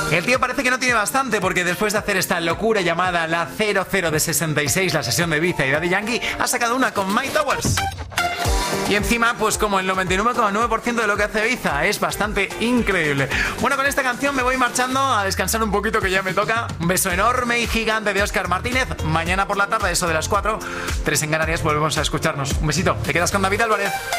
El tío parece que no tiene bastante, porque después de hacer esta locura llamada la 00 de 66, la sesión de Ibiza y Daddy Yankee, ha sacado una con Mike Towers. Y encima, pues como el 99,9% de lo que hace Ibiza, es bastante increíble. Bueno, con esta canción me voy marchando a descansar un poquito, que ya me toca. Un beso enorme y gigante de Óscar Martínez. Mañana por la tarde, eso de las 4, 3 en Canarias, volvemos a escucharnos. Un besito, te quedas con David Álvarez.